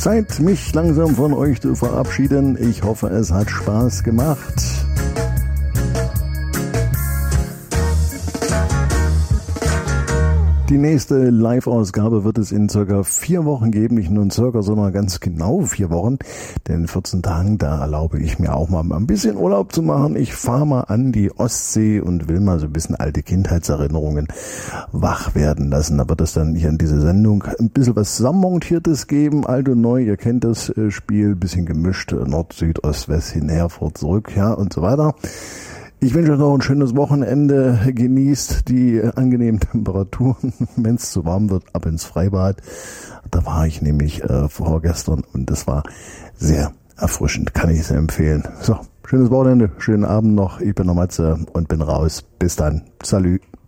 Zeit, mich langsam von euch zu verabschieden. Ich hoffe, es hat Spaß gemacht. Die nächste Live-Ausgabe wird es in circa 4 Wochen geben. Nicht nur in circa, sondern ganz genau 4 Wochen. Denn in 14 Tagen, da erlaube ich mir auch mal ein bisschen Urlaub zu machen. Ich fahre mal an die Ostsee und will mal so ein bisschen alte Kindheitserinnerungen wach werden lassen. Da wird es dann hier in dieser Sendung ein bisschen was Zusammenmontiertes geben. Alt und neu, ihr kennt das Spiel. Bisschen gemischt. Nord, Süd, Ost, West, hinher, vor, zurück, ja und so weiter. Ich wünsche euch noch ein schönes Wochenende. Genießt die angenehmen Temperaturen. Wenn es zu warm wird, ab ins Freibad. Da war ich nämlich vorgestern und das war sehr erfrischend. Kann ich sehr empfehlen. So, schönes Wochenende, schönen Abend noch. Ich bin der Matze und bin raus. Bis dann. Salü.